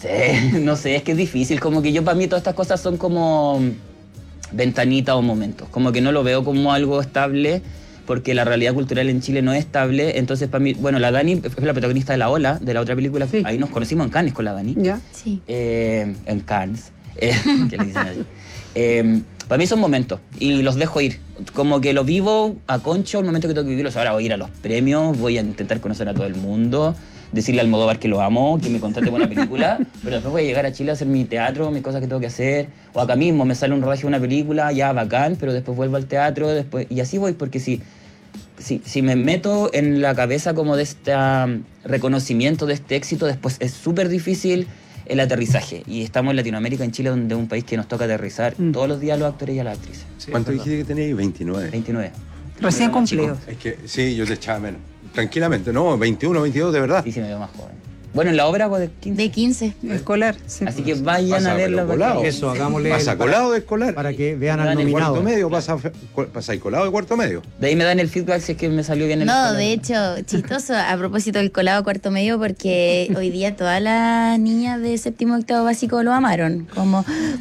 no sé, es que es difícil. Como que para mí todas estas cosas son como ventanitas o momentos. Como que no lo veo como algo estable, porque la realidad cultural en Chile no es estable. Entonces, para mí, bueno, la Dani fue la protagonista de La Ola, de la otra película. Sí. Ahí nos conocimos en Cannes con la Dani. ¿Ya? Sí. En Cannes. ¿Qué le dicen así? Para mí son momentos y los dejo ir. Como que los vivo a concho el momento que tengo que vivirlos. Ahora voy a ir a los premios, voy a intentar conocer a todo el mundo, decirle al Almodóvar que lo amo, que me contrate con una película, pero después voy a llegar a Chile a hacer mi teatro, mis cosas que tengo que hacer, o acá mismo me sale un rodaje de una película, ya bacán, pero después vuelvo al teatro, después y así voy, porque si me meto en la cabeza como de este reconocimiento, de este éxito, después es súper difícil el aterrizaje. Y estamos en Latinoamérica, en Chile, donde es un país que nos toca aterrizar todos los días a los actores y a las actrices. Sí, ¿cuánto dijiste que tenías? 29. 29. Recién cumplido. Es que sí, yo te echaba menos. Tranquilamente, no, 21, 22, de verdad. Sí, sí, me veo más joven. Bueno, en la obra hago de 15. De 15. Escolar, sí. Así que vayan a verla. Colado. Eso, hagámosle. Pasa colado de escolar. Para que vean al Dale, nominado. Cuarto medio, pasa ahí colado de cuarto medio. De ahí me dan el feedback si es que me salió bien el No, escolar. de hecho, chistoso a propósito del colado cuarto medio, porque hoy día todas las niñas de séptimo y octavo básico lo amaron. Como,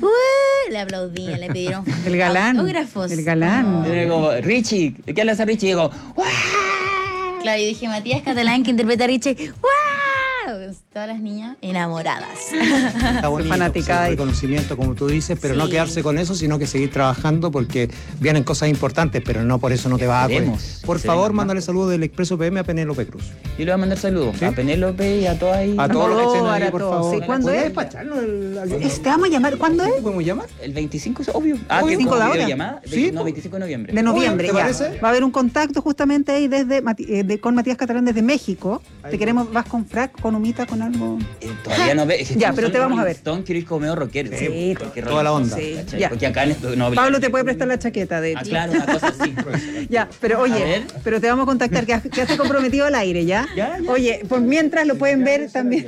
le aplaudían, le pidieron El galán. autógrafos. El galán. Era como, Richie, ¿qué hablas a Richie? Y digo, ¡guau! Claro, yo dije, Matías Catalán, que interpreta a Richie. ¡Wow! Todas las niñas enamoradas. Está bonito, Fanaticada. el reconocimiento, como tú dices, pero Sí. no quedarse con eso, sino que seguir trabajando porque vienen cosas importantes, pero no por eso no te vas a Esperemos poner. Por que se favor, vengan más. mándale saludos del Expreso PM a Penélope Cruz. Yo le voy a mandar saludos ¿Sí? a Penélope y a todas ahí. A todos los que estén ahí, a por todos. favor. Sí, ¿cuándo ¿Puedes es? despacharnos Te vamos a llamar. ¿Cuándo es? ¿Te podemos llamar? El 25 es obvio. Obvio. ¿qué 5 de ahora. llamada? Sí, No, 25 de noviembre. De noviembre, ¿te ya. parece? Va a haber un contacto justamente ahí con Matías Catalán desde México. Ahí Te queremos, vas con frac, con humita, con algo. Todavía no ve. Es que Ya, como pero son te vamos a ver. Rolling Stone, quiero ir como medio rockero. Sí, porque toda la onda. Sí, ¿cachai? ya. Porque acá en esto no Pablo te puede prestar la chaqueta, de hecho. claro, una cosa así. Ya, pero A oye, ver. pero te vamos a contactar, que has comprometido al aire, ¿ya? Ya. Oye, por mientras lo pueden ver también.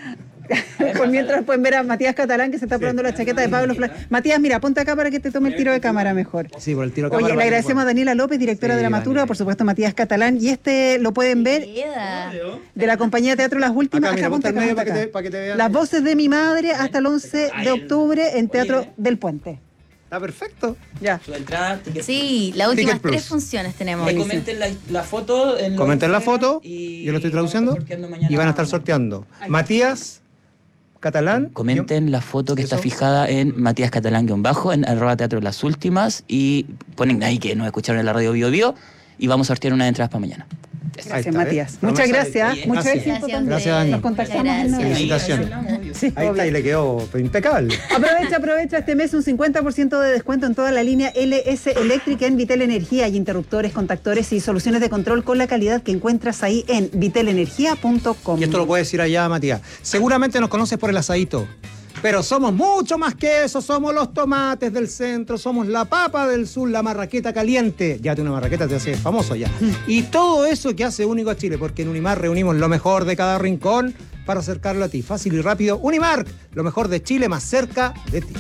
Por mientras pueden ver a Matías Catalán, que se está probando la chaqueta de Pablo Fla. Matías, mira, ponte acá para que te tome el tiro de cámara mejor. Sí, por el tiro de Oye, cámara. le agradecemos a Daniela López, directora Sí, de Dramaturga, Dani. por supuesto Matías Catalán, y lo pueden ver Queda. de la compañía de teatro Las Últimas. Acá, mira, ponte ponte al medio ponte para que acá. para que te vean. Las voces de mi madre hasta el 11 de octubre en Teatro del Puente. Está perfecto. Ya. Su entrada, ticket. Sí, las últimas Plus. 3 funciones tenemos. Ahí comenten la foto. Comenten la foto, y yo lo estoy traduciendo, vamos a estar sorteando mañana. y van a estar sorteando. Matías Catalán. Comenten la foto que está Eso. fijada en Matías Catalán-bajo, en @teatro Las Últimas, y ponen ahí que nos escucharon en la radio Bio Bio, y vamos a sortear unas entradas para mañana. Ahí Gracias, está, Matías. ¿ves? Muchas Promesa gracias. de- Mucho Gracias. éxito también. Gracias, Dani. Nos contactamos Muchas en gracias. noviembre. Felicitaciones. Sí, Ahí está, obvio. y le quedó impecable. Aprovecha este mes un 50% de descuento en toda la línea LS eléctrica en Vitel Energía y interruptores, contactores y soluciones de control con la calidad que encuentras ahí en vitelenergia.com. Y esto lo puedes decir allá, Matías. Seguramente nos conoces por el asadito. Pero somos mucho más que eso, somos los tomates del centro, somos la papa del sur, la marraqueta caliente. Ya una marraqueta te hace famoso ya. Y todo eso que hace único a Chile, porque en Unimar reunimos lo mejor de cada rincón para acercarlo a ti. Fácil y rápido. Unimar, lo mejor de Chile más cerca de ti.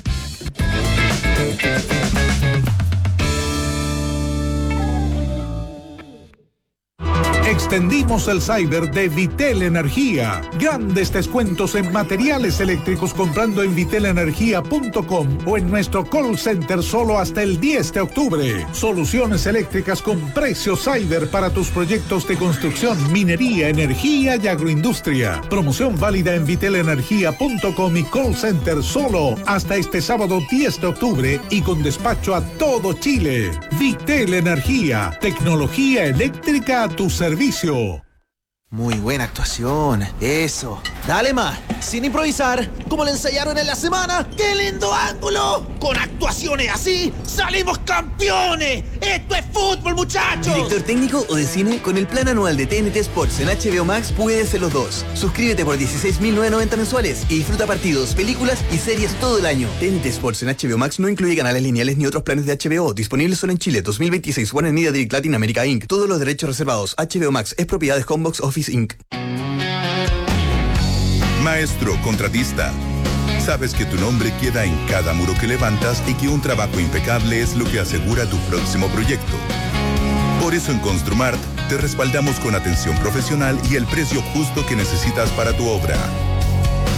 Extendimos el cyber de Vitel Energía. Grandes descuentos en materiales eléctricos comprando en vitelenergia.com o en nuestro call center solo hasta el 10 de octubre. Soluciones eléctricas con precio cyber para tus proyectos de construcción, minería, energía y agroindustria. Promoción válida en vitelenergia.com y call center solo hasta este sábado 10 de octubre y con despacho a todo Chile. Vitel Energía, tecnología eléctrica a tu servicio. Muy buena actuación, eso. Dale más, sin improvisar, como le ensayaron en la semana. ¡Qué lindo ángulo! Con actuaciones así, ¡salimos campeones! ¡Esto es fútbol, muchachos! ¿Director técnico o de cine? Con el plan anual de TNT Sports en HBO Max puedes ser los dos. Suscríbete por 16.990 mensuales y disfruta partidos, películas y series todo el año. TNT Sports en HBO Max no incluye canales lineales ni otros planes de HBO. Disponibles solo en Chile. 2026. Warner Media Direct Latin America Inc. Todos los derechos reservados. HBO Max es propiedad de Homebox Office Inc. Maestro contratista, sabes que tu nombre queda en cada muro que levantas y que un trabajo impecable es lo que asegura tu próximo proyecto. Por eso en Construmart te respaldamos con atención profesional y el precio justo que necesitas para tu obra.